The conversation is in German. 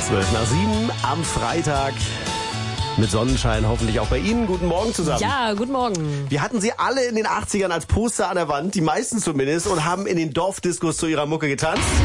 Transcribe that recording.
7:12 am Freitag. Mit Sonnenschein hoffentlich auch bei Ihnen. Guten Morgen zusammen. Ja, guten Morgen. Wir hatten sie alle in den 80ern als Poster an der Wand, die meisten zumindest, und haben in den Dorfdiskos zu ihrer Mucke getanzt.